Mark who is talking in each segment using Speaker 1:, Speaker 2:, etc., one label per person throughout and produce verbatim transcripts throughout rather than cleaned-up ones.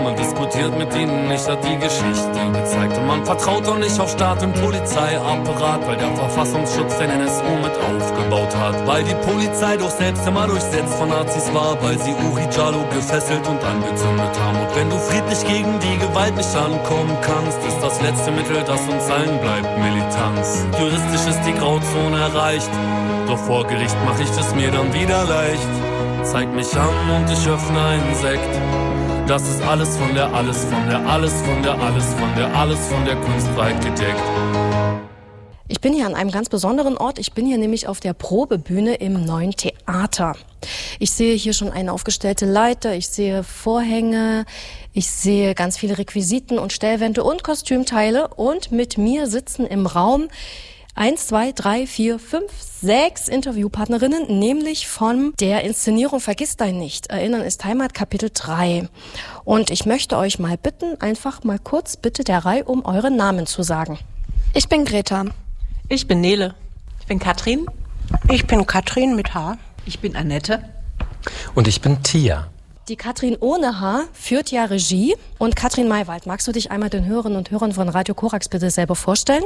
Speaker 1: Man diskutiert mit ihnen nicht, hat die Geschichte gezeigt. Und man vertraut auch nicht auf Staat und Polizeiapparat, weil der Verfassungsschutz den N S U mit aufgebaut hat. Weil die Polizei doch selbst immer durchsetzt von Nazis war, weil sie Uri Jallo gefesselt und angezündet haben. Und wenn du friedlich gegen die Gewalt nicht ankommen kannst, ist das letzte Mittel, das uns allen bleibt, Militanz. Juristisch ist die Grauzone erreicht, doch vor Gericht mach ich es mir dann wieder leicht. Zeig mich an und ich öffne einen Sekt. Das ist alles von der, alles von der, alles von der, alles von der, alles von der Kunst weit gedeckt.
Speaker 2: Ich bin hier an einem ganz besonderen Ort. Ich bin hier nämlich auf der Probebühne im Neuen Theater. Ich sehe hier schon eine aufgestellte Leiter, ich sehe Vorhänge, ich sehe ganz viele Requisiten und Stellwände und Kostümteile. Und mit mir sitzen im Raum Eins, zwei, drei, vier, fünf, sechs Interviewpartnerinnen, nämlich von der Inszenierung Vergiss dein nicht. Erinnern ist Heimat, Kapitel drei. Und ich möchte euch mal bitten, einfach mal kurz bitte der Reihe um eure Namen zu sagen.
Speaker 3: Ich bin Greta.
Speaker 4: Ich bin Nele. Ich bin Katrin.
Speaker 5: Ich bin Katrin mit H.
Speaker 6: Ich bin Annette.
Speaker 7: Und ich bin Tia.
Speaker 2: Die Katrin ohne H führt ja Regie. Und Katrin Maywald, magst du dich einmal den Hörerinnen und Hörern von Radio Korax bitte selber vorstellen?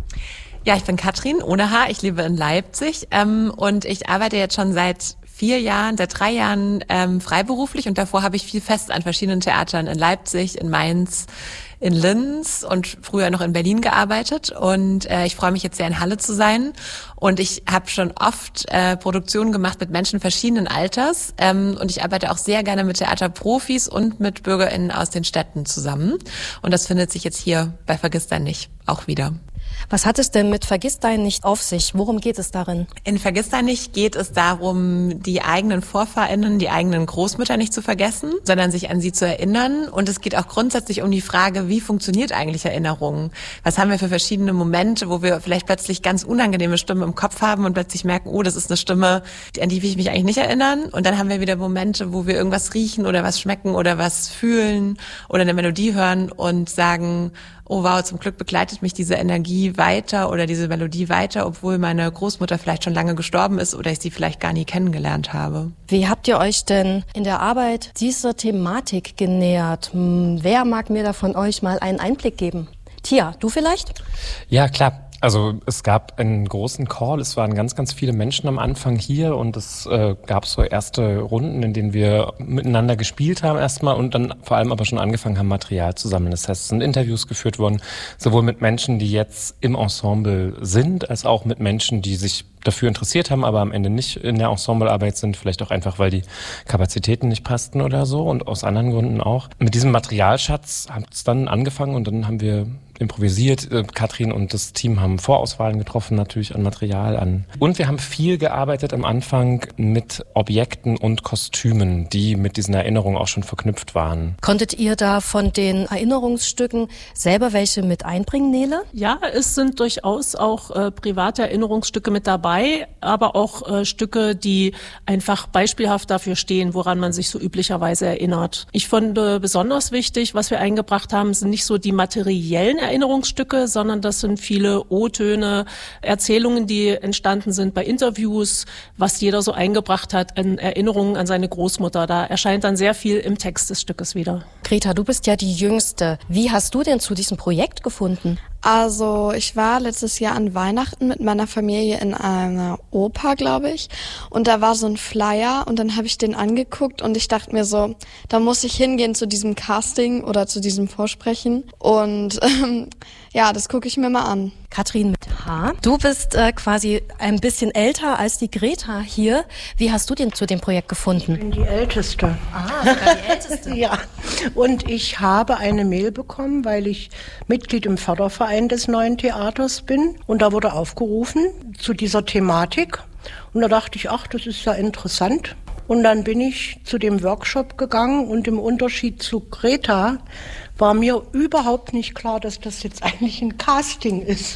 Speaker 4: Ja, ich bin Katrin ohne H. Ich lebe in Leipzig ähm, und ich arbeite jetzt schon seit vier Jahren, seit drei Jahren ähm, freiberuflich und davor habe ich viel fest an verschiedenen Theatern in Leipzig, in Mainz, in Linz und früher noch in Berlin gearbeitet und äh, ich freue mich jetzt sehr in Halle zu sein und ich habe schon oft äh, Produktionen gemacht mit Menschen verschiedenen Alters ähm, und ich arbeite auch sehr gerne mit Theaterprofis und mit BürgerInnen aus den Städten zusammen und das findet sich jetzt hier bei Vergiss dein nicht auch wieder.
Speaker 2: Was hat es denn mit Vergiss dein nicht auf sich? Worum geht es darin?
Speaker 4: In Vergiss dein nicht geht es darum, die eigenen VorfahrInnen, die eigenen Großmütter nicht zu vergessen, sondern sich an sie zu erinnern. Und es geht auch grundsätzlich um die Frage, wie funktioniert eigentlich Erinnerung? Was haben wir für verschiedene Momente, wo wir vielleicht plötzlich ganz unangenehme Stimmen im Kopf haben und plötzlich merken, oh, das ist eine Stimme, an die will ich mich eigentlich nicht erinnern. Und dann haben wir wieder Momente, wo wir irgendwas riechen oder was schmecken oder was fühlen oder eine Melodie hören und sagen, oh wow, zum Glück begleitet mich diese Energie weiter oder diese Melodie weiter, obwohl meine Großmutter vielleicht schon lange gestorben ist oder ich sie vielleicht gar nie kennengelernt habe.
Speaker 2: Wie habt ihr euch denn in der Arbeit dieser Thematik genähert? Wer mag mir da von euch mal einen Einblick geben? Tia, du vielleicht?
Speaker 7: Ja, klar. Also es gab einen großen Call, es waren ganz, ganz viele Menschen am Anfang hier und es äh, gab so erste Runden, in denen wir miteinander gespielt haben erstmal und dann vor allem aber schon angefangen haben, Material zu sammeln. Das heißt, es sind Interviews geführt worden, sowohl mit Menschen, die jetzt im Ensemble sind, als auch mit Menschen, die sich dafür interessiert haben, aber am Ende nicht in der Ensemblearbeit sind, vielleicht auch einfach, weil die Kapazitäten nicht passten oder so und aus anderen Gründen auch. Mit diesem Materialschatz hat es dann angefangen und dann haben wir improvisiert. Katrin und das Team haben Vorauswahlen getroffen, natürlich an Material an. Und wir haben viel gearbeitet am Anfang mit Objekten und Kostümen, die mit diesen Erinnerungen auch schon verknüpft waren.
Speaker 2: Konntet ihr da von den Erinnerungsstücken selber welche mit einbringen, Nele?
Speaker 8: Ja, es sind durchaus auch äh, private Erinnerungsstücke mit dabei, aber auch äh, Stücke, die einfach beispielhaft dafür stehen, woran man sich so üblicherweise erinnert. Ich fand äh, besonders wichtig, was wir eingebracht haben, sind nicht so die materiellen Erinnerungsstücke, sondern das sind viele O-Töne, Erzählungen, die entstanden sind bei Interviews, was jeder so eingebracht hat an Erinnerungen an seine Großmutter. Da erscheint dann sehr viel im Text des Stückes wieder.
Speaker 2: Greta, du bist ja die Jüngste. Wie hast du denn zu diesem Projekt gefunden?
Speaker 3: Also ich war letztes Jahr an Weihnachten mit meiner Familie in einer Oper, glaube ich. Und da war so ein Flyer und dann habe ich den angeguckt und ich dachte mir so, da muss ich hingehen zu diesem Casting oder zu diesem Vorsprechen. Und ähm, ja, das gucke ich mir mal an.
Speaker 2: Katrin mit H. Du bist äh, quasi ein bisschen älter als die Greta hier. Wie hast du denn zu dem Projekt gefunden?
Speaker 5: Ich bin die Älteste.
Speaker 2: Ah, sogar die Älteste.
Speaker 5: Ja, und ich habe eine Mail bekommen, weil ich Mitglied im Förderverein des Neuen Theaters bin. Und da wurde aufgerufen zu dieser Thematik. Und da dachte ich, ach, das ist ja interessant. Und dann bin ich zu dem Workshop gegangen und im Unterschied zu Greta war mir überhaupt nicht klar, dass das jetzt eigentlich ein Casting ist.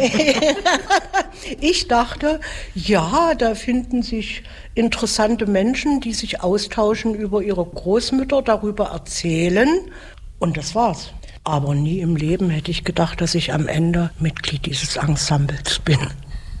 Speaker 5: Ich dachte, ja, da finden sich interessante Menschen, die sich austauschen über ihre Großmütter, darüber erzählen und das war's. Aber nie im Leben hätte ich gedacht, dass ich am Ende Mitglied dieses Ensembles bin.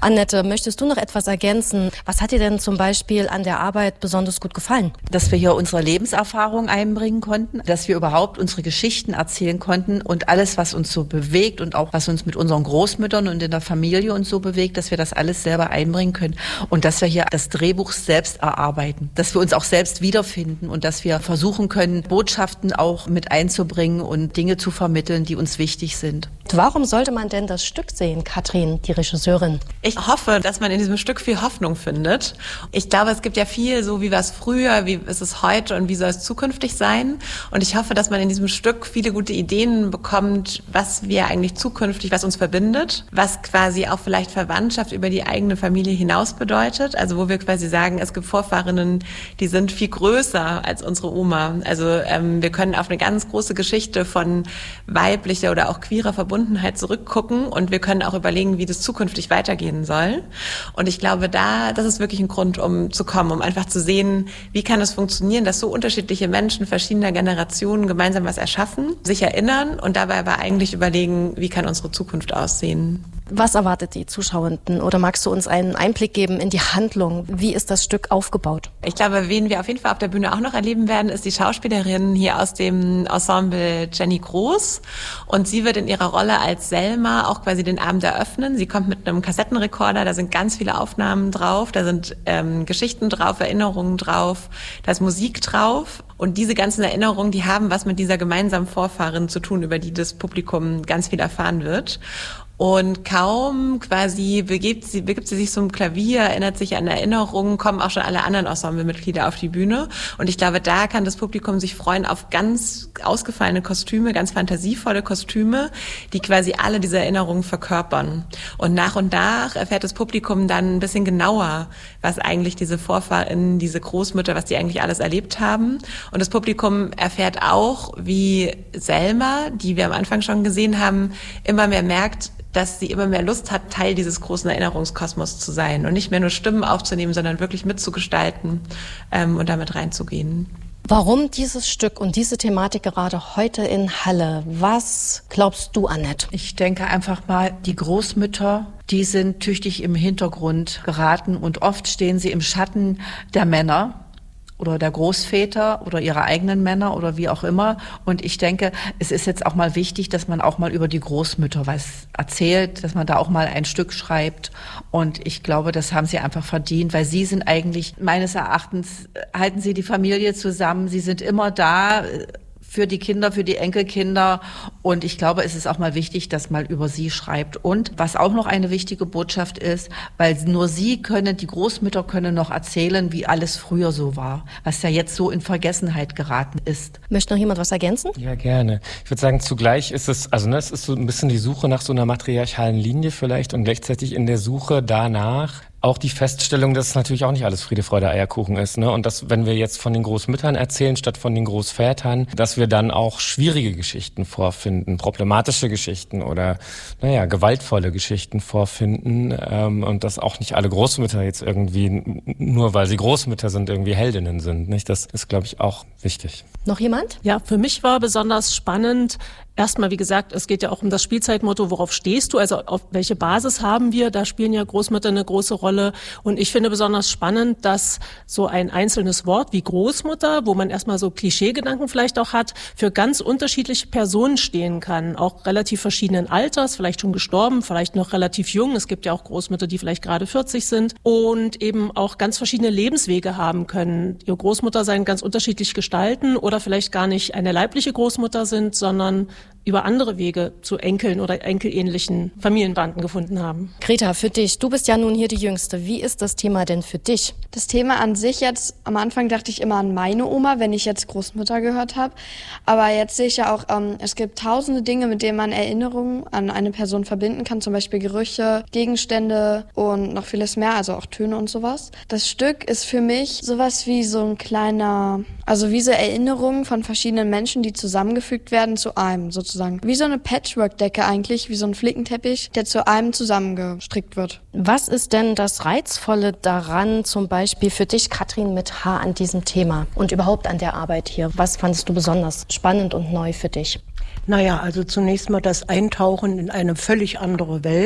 Speaker 2: Annette, möchtest du noch etwas ergänzen? Was hat dir denn zum Beispiel an der Arbeit besonders gut gefallen?
Speaker 6: Dass wir hier unsere Lebenserfahrung einbringen konnten, dass wir überhaupt unsere Geschichten erzählen konnten und alles, was uns so bewegt und auch was uns mit unseren Großmüttern und in der Familie uns so bewegt, dass wir das alles selber einbringen können und dass wir hier das Drehbuch selbst erarbeiten, dass wir uns auch selbst wiederfinden und dass wir versuchen können, Botschaften auch mit einzubringen und Dinge zu vermitteln, die uns wichtig sind.
Speaker 2: Warum sollte man denn das Stück sehen, Katrin, die Regisseurin?
Speaker 4: Ich hoffe, dass man in diesem Stück viel Hoffnung findet. Ich glaube, es gibt ja viel, so wie war es früher, wie ist es heute und wie soll es zukünftig sein. Und ich hoffe, dass man in diesem Stück viele gute Ideen bekommt, was wir eigentlich zukünftig, was uns verbindet, was quasi auch vielleicht Verwandtschaft über die eigene Familie hinaus bedeutet. Also wo wir quasi sagen, es gibt Vorfahrinnen, die sind viel größer als unsere Oma. Also ähm, wir können auf eine ganz große Geschichte von weiblicher oder auch queerer Verbundenheit zurückgucken und wir können auch überlegen, wie das zukünftig weitergehen soll. Und ich glaube, da, das ist wirklich ein Grund, um zu kommen, um einfach zu sehen, wie kann es funktionieren, dass so unterschiedliche Menschen verschiedener Generationen gemeinsam was erschaffen, sich erinnern und dabei aber eigentlich überlegen, wie kann unsere Zukunft aussehen.
Speaker 2: Was erwartet die Zuschauenden? Oder magst du uns einen Einblick geben in die Handlung? Wie ist das Stück aufgebaut?
Speaker 4: Ich glaube, wen wir auf jeden Fall auf der Bühne auch noch erleben werden, ist die Schauspielerin hier aus dem Ensemble Jenny Groß. Und sie wird in ihrer Rolle als Selma auch quasi den Abend eröffnen. Sie kommt mit einem Kassettenrekorder, da sind ganz viele Aufnahmen drauf, da sind ähm, Geschichten drauf, Erinnerungen drauf, da ist Musik drauf. Und diese ganzen Erinnerungen, die haben was mit dieser gemeinsamen Vorfahrin zu tun, über die das Publikum ganz viel erfahren wird. Und kaum quasi begibt sie, begibt sie sich zum Klavier, erinnert sich an Erinnerungen, kommen auch schon alle anderen Ensemblemitglieder auf die Bühne. Und ich glaube, da kann das Publikum sich freuen auf ganz ausgefallene Kostüme, ganz fantasievolle Kostüme, die quasi alle diese Erinnerungen verkörpern. Und nach und nach erfährt das Publikum dann ein bisschen genauer, was eigentlich diese Vorfahren, diese Großmütter, was die eigentlich alles erlebt haben. Und das Publikum erfährt auch, wie Selma, die wir am Anfang schon gesehen haben, immer mehr merkt, dass sie immer mehr Lust hat, Teil dieses großen Erinnerungskosmos zu sein und nicht mehr nur Stimmen aufzunehmen, sondern wirklich mitzugestalten ähm, und damit reinzugehen.
Speaker 2: Warum dieses Stück und diese Thematik gerade heute in Halle? Was glaubst du, Annette?
Speaker 6: Ich denke einfach mal, die Großmütter, die sind tüchtig im Hintergrund geraten und oft stehen sie im Schatten der Männer oder der Großväter oder ihrer eigenen Männer oder wie auch immer. Und ich denke, es ist jetzt auch mal wichtig, dass man auch mal über die Großmütter was erzählt, dass man da auch mal ein Stück schreibt. Und ich glaube, das haben sie einfach verdient, weil sie sind eigentlich, meines Erachtens, halten sie die Familie zusammen. Sie sind immer da für die Kinder, für die Enkelkinder. Und ich glaube, es ist auch mal wichtig, dass man über sie schreibt. Und was auch noch eine wichtige Botschaft ist, weil nur sie können, die Großmütter können noch erzählen, wie alles früher so war, was ja jetzt so in Vergessenheit geraten ist.
Speaker 2: Möchte noch jemand was ergänzen?
Speaker 7: Ja, gerne. Ich würde sagen, zugleich ist es, also ne, es ist so ein bisschen die Suche nach so einer matriarchalen Linie vielleicht und gleichzeitig in der Suche danach auch die Feststellung, dass es natürlich auch nicht alles Friede, Freude, Eierkuchen ist, ne? Und dass, wenn wir jetzt von den Großmüttern erzählen, statt von den Großvätern, dass wir dann auch schwierige Geschichten vorfinden, problematische Geschichten oder, naja, gewaltvolle Geschichten vorfinden, ähm, und dass auch nicht alle Großmütter jetzt irgendwie, nur weil sie Großmütter sind, irgendwie Heldinnen sind, nicht? Das ist, glaube ich, auch wichtig.
Speaker 2: Noch jemand?
Speaker 8: Ja, für mich war besonders spannend, erstmal, wie gesagt, es geht ja auch um das Spielzeitmotto, worauf stehst du, also auf welche Basis haben wir, da spielen ja Großmütter eine große Rolle und ich finde besonders spannend, dass so ein einzelnes Wort wie Großmutter, wo man erstmal so Klischeegedanken vielleicht auch hat, für ganz unterschiedliche Personen stehen kann, auch relativ verschiedenen Alters, vielleicht schon gestorben, vielleicht noch relativ jung, es gibt ja auch Großmütter, die vielleicht gerade vierzig sind und eben auch ganz verschiedene Lebenswege haben können, ihr Großmutter sein ganz unterschiedlich gestalten oder vielleicht gar nicht eine leibliche Großmutter sind, sondern über andere Wege zu Enkeln oder enkelähnlichen Familienbanden gefunden haben.
Speaker 2: Greta, für dich, du bist ja nun hier die Jüngste. Wie ist das Thema denn für dich?
Speaker 3: Das Thema an sich jetzt, am Anfang dachte ich immer an meine Oma, wenn ich jetzt Großmutter gehört habe. Aber jetzt sehe ich ja auch, ähm, es gibt tausende Dinge, mit denen man Erinnerungen an eine Person verbinden kann. Zum Beispiel Gerüche, Gegenstände und noch vieles mehr, also auch Töne und sowas. Das Stück ist für mich sowas wie so ein kleiner, also wie so Erinnerungen von verschiedenen Menschen, die zusammengefügt werden zu einem, sozusagen. Wie so eine Patchwork-Decke eigentlich, wie so ein Flickenteppich, der zu einem zusammengestrickt wird.
Speaker 2: Was ist denn das Reizvolle daran, zum Beispiel für dich, Katrin, mit H an diesem Thema und überhaupt an der Arbeit hier? Was fandest du besonders spannend und neu für dich?
Speaker 5: Naja, also zunächst mal das Eintauchen in eine völlig andere Welt.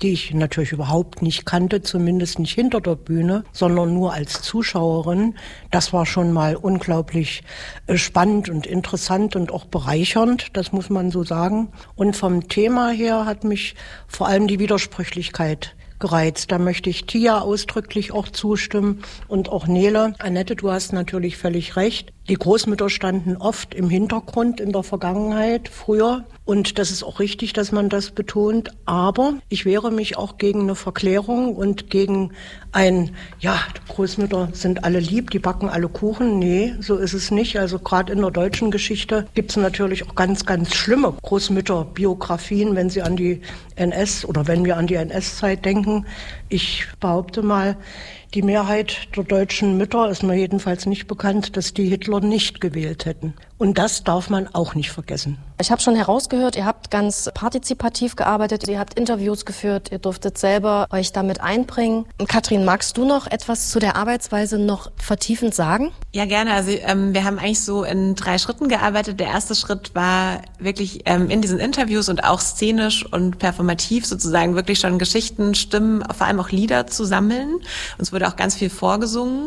Speaker 5: die ich natürlich überhaupt nicht kannte, zumindest nicht hinter der Bühne, sondern nur als Zuschauerin. Das war schon mal unglaublich spannend und interessant und auch bereichernd, das muss man so sagen. Und vom Thema her hat mich vor allem die Widersprüchlichkeit gereizt. Da möchte ich Tia ausdrücklich auch zustimmen und auch Nele. Annette, du hast natürlich völlig recht. Die Großmütter standen oft im Hintergrund in der Vergangenheit, früher. Und das ist auch richtig, dass man das betont. Aber ich wehre mich auch gegen eine Verklärung und gegen ein, ja, die Großmütter sind alle lieb, die backen alle Kuchen. Nee, so ist es nicht. Also gerade in der deutschen Geschichte gibt es natürlich auch ganz, ganz schlimme Großmütterbiografien, wenn sie an die N S oder wenn wir an die N S-Zeit denken. Ich behaupte mal, die Mehrheit der deutschen Mütter ist mir jedenfalls nicht bekannt, dass die Hitler nicht gewählt hätten. Und das darf man auch nicht vergessen.
Speaker 2: Ich habe schon herausgehört, ihr habt ganz partizipativ gearbeitet, ihr habt Interviews geführt, ihr durftet selber euch damit einbringen. Und Katrin, magst du noch etwas zu der Arbeitsweise noch vertiefend sagen?
Speaker 4: Ja, gerne. Also ähm, wir haben eigentlich so in drei Schritten gearbeitet. Der erste Schritt war wirklich ähm, in diesen Interviews und auch szenisch und performativ sozusagen wirklich schon Geschichten, Stimmen, vor allem auch Lieder zu sammeln. Uns wurde auch ganz viel vorgesungen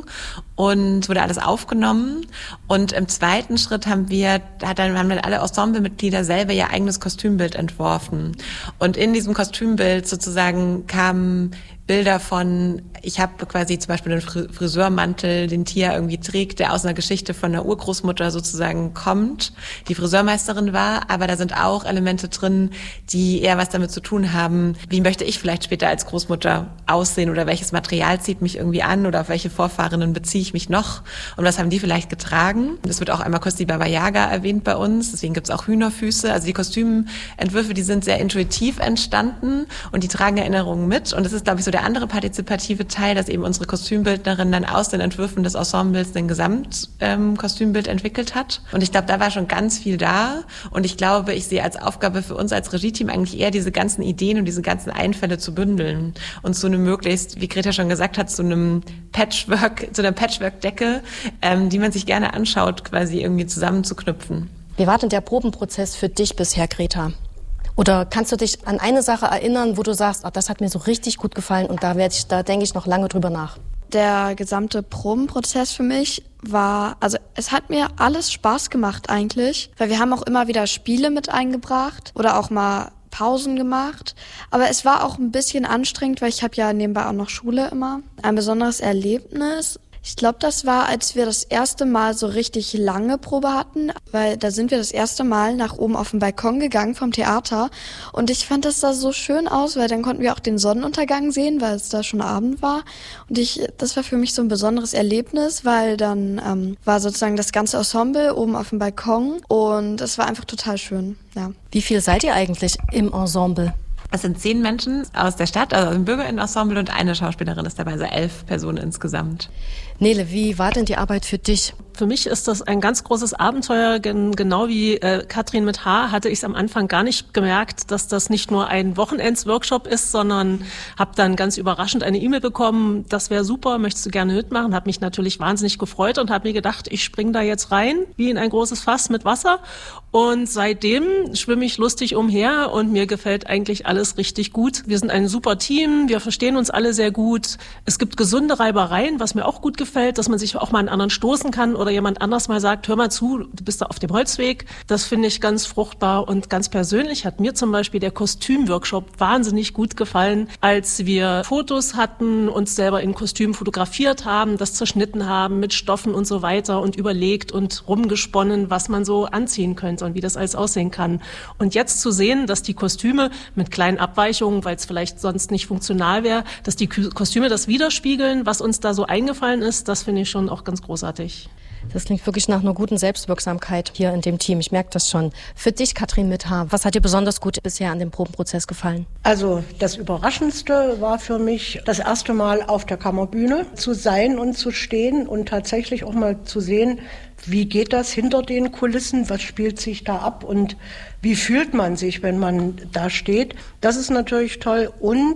Speaker 4: und wurde alles aufgenommen. Und im zweiten Schritt haben wir, hat dann, haben dann alle Ensemblemitglieder selber ihr eigenes Kostümbild entworfen. Und in diesem Kostümbild sozusagen kamen Bilder von, ich habe quasi zum Beispiel einen Friseurmantel, den Tia irgendwie trägt, der aus einer Geschichte von einer Urgroßmutter sozusagen kommt, die Friseurmeisterin war, aber da sind auch Elemente drin, die eher was damit zu tun haben, wie möchte ich vielleicht später als Großmutter aussehen oder welches Material zieht mich irgendwie an oder auf welche Vorfahrinnen beziehe ich mich noch und was haben die vielleicht getragen. Es wird auch einmal Kosti Baba Yaga erwähnt bei uns, deswegen gibt's auch Hühnerfüße. Also die Kostümentwürfe, die sind sehr intuitiv entstanden und die tragen Erinnerungen mit und das ist, glaube ich, so der andere partizipative Teil, dass eben unsere Kostümbildnerin dann aus den Entwürfen des Ensembles ein Gesamtkostümbild ähm, entwickelt hat. Und ich glaube, da war schon ganz viel da. Und ich glaube, ich sehe als Aufgabe für uns als Regie-Team eigentlich eher diese ganzen Ideen und diese ganzen Einfälle zu bündeln und zu einem möglichst, wie Greta schon gesagt hat, zu einem Patchwork, zu einer Patchwork-Decke, ähm, die man sich gerne anschaut, quasi irgendwie zusammenzuknüpfen.
Speaker 2: Wie war denn der Probenprozess für dich bisher, Greta? Oder kannst du dich an eine Sache erinnern, wo du sagst, oh, das hat mir so richtig gut gefallen und da werde ich, da denke ich noch lange drüber nach?
Speaker 3: Der gesamte Probenprozess für mich war, also es hat mir alles Spaß gemacht eigentlich, weil wir haben auch immer wieder Spiele mit eingebracht oder auch mal Pausen gemacht. Aber es war auch ein bisschen anstrengend, weil ich habe ja nebenbei auch noch Schule immer. Ein besonderes Erlebnis. Ich glaube, das war, als wir das erste Mal so richtig lange Probe hatten, weil da sind wir das erste Mal nach oben auf den Balkon gegangen vom Theater und ich fand, das sah so schön aus, weil dann konnten wir auch den Sonnenuntergang sehen, weil es da schon Abend war und ich, das war für mich so ein besonderes Erlebnis, weil dann ähm, war sozusagen das ganze Ensemble oben auf dem Balkon und es war einfach total schön, ja.
Speaker 2: Wie viel seid ihr eigentlich im Ensemble?
Speaker 4: Es sind zehn Menschen aus der Stadt, also aus dem Bürgerinnenensemble und eine Schauspielerin ist dabei, also elf Personen insgesamt.
Speaker 2: Nele, wie war denn die Arbeit für dich?
Speaker 8: Für mich ist das ein ganz großes Abenteuer, genau wie äh, Katrin mit H. hatte ich es am Anfang gar nicht gemerkt, dass das nicht nur ein Wochenendsworkshop ist, sondern habe dann ganz überraschend eine E-Mail bekommen, das wäre super, möchtest du gerne mitmachen, habe mich natürlich wahnsinnig gefreut und habe mir gedacht, ich springe da jetzt rein, wie in ein großes Fass mit Wasser und seitdem schwimme ich lustig umher und mir gefällt eigentlich alles richtig gut. Wir sind ein super Team, wir verstehen uns alle sehr gut, es gibt gesunde Reibereien, was mir auch gut gefällt, dass man sich auch mal an anderen stoßen kann oder jemand anders mal sagt, hör mal zu, du bist da auf dem Holzweg. Das finde ich ganz fruchtbar und ganz persönlich hat mir zum Beispiel der Kostümworkshop wahnsinnig gut gefallen, als wir Fotos hatten, uns selber in Kostümen fotografiert haben, das zerschnitten haben mit Stoffen und so weiter und überlegt und rumgesponnen, was man so anziehen könnte und wie das alles aussehen kann. Und jetzt zu sehen, dass die Kostüme mit kleinen Abweichungen, weil es vielleicht sonst nicht funktional wäre, dass die Kostüme das widerspiegeln, was uns da so eingefallen ist, das finde ich schon auch ganz großartig.
Speaker 2: Das klingt wirklich nach einer guten Selbstwirksamkeit hier in dem Team. Ich merke das schon. Für dich, Katrin mit H., was hat dir besonders gut bisher an dem Probenprozess gefallen?
Speaker 5: Also das Überraschendste war für mich, das erste Mal auf der Kammerbühne zu sein und zu stehen und tatsächlich auch mal zu sehen, wie geht das hinter den Kulissen, was spielt sich da ab und wie fühlt man sich, wenn man da steht. Das ist natürlich toll und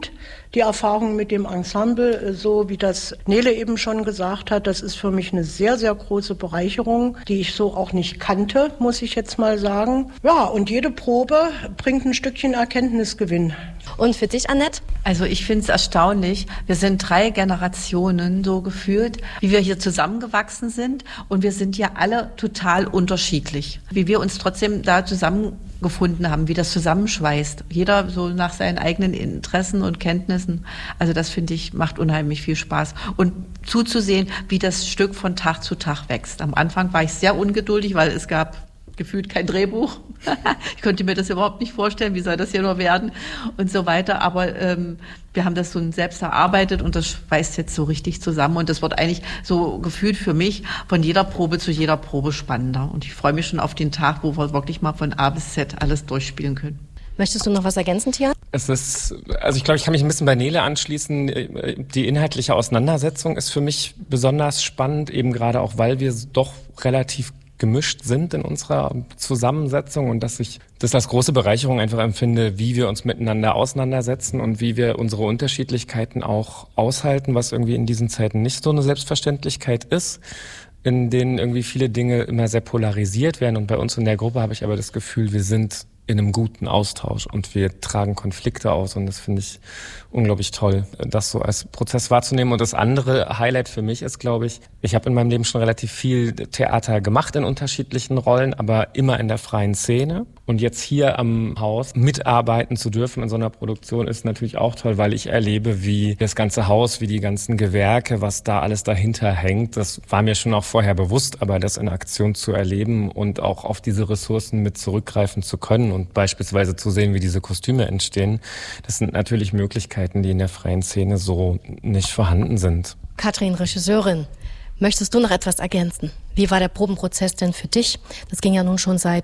Speaker 5: die Erfahrung mit dem Ensemble, so wie das Nele eben schon gesagt hat, das ist für mich eine sehr, sehr große Bereicherung, die ich so auch nicht kannte, muss ich jetzt mal sagen. Ja, und jede Probe bringt ein Stückchen Erkenntnisgewinn.
Speaker 2: Und für dich, Annette?
Speaker 6: Also ich finde es erstaunlich. Wir sind drei Generationen so geführt, wie wir hier zusammengewachsen sind. Und wir sind ja alle total unterschiedlich. Wie wir uns trotzdem da zusammengefunden haben, wie das zusammenschweißt. Jeder so nach seinen eigenen Interessen und Kenntnissen. Also das finde ich, macht unheimlich viel Spaß. Und zuzusehen, wie das Stück von Tag zu Tag wächst. Am Anfang war ich sehr ungeduldig, weil es gab gefühlt kein Drehbuch. Ich konnte mir das überhaupt nicht vorstellen, wie soll das hier nur werden und so weiter. Aber ähm, wir haben das so selbst erarbeitet und das schweißt jetzt so richtig zusammen. Und das wird eigentlich so gefühlt für mich von jeder Probe zu jeder Probe spannender. Und ich freue mich schon auf den Tag, wo wir wirklich mal von A bis Z alles durchspielen können.
Speaker 2: Möchtest du noch was ergänzen, Tian?
Speaker 7: Es ist, also ich glaube, ich kann mich ein bisschen bei Nele anschließen. Die inhaltliche Auseinandersetzung ist für mich besonders spannend, eben gerade auch, weil wir doch relativ gemischt sind in unserer Zusammensetzung und dass ich das als große Bereicherung einfach empfinde, wie wir uns miteinander auseinandersetzen und wie wir unsere Unterschiedlichkeiten auch aushalten, was irgendwie in diesen Zeiten nicht so eine Selbstverständlichkeit ist, in denen irgendwie viele Dinge immer sehr polarisiert werden. Und bei uns in der Gruppe habe ich aber das Gefühl, wir sind in einem guten Austausch und wir tragen Konflikte aus und das finde ich unglaublich toll, das so als Prozess wahrzunehmen. Und das andere Highlight für mich ist, glaube ich, ich habe in meinem Leben schon relativ viel Theater gemacht in unterschiedlichen Rollen, aber immer in der freien Szene. Und jetzt hier am Haus mitarbeiten zu dürfen in so einer Produktion ist natürlich auch toll, weil ich erlebe, wie das ganze Haus, wie die ganzen Gewerke, was da alles dahinter hängt. Das war mir schon auch vorher bewusst, aber das in Aktion zu erleben und auch auf diese Ressourcen mit zurückgreifen zu können und beispielsweise zu sehen, wie diese Kostüme entstehen, das sind natürlich Möglichkeiten, die in der freien Szene so nicht vorhanden sind.
Speaker 2: Katrin, Regisseurin, möchtest du noch etwas ergänzen? Wie war der Probenprozess denn für dich? Das ging ja nun schon seit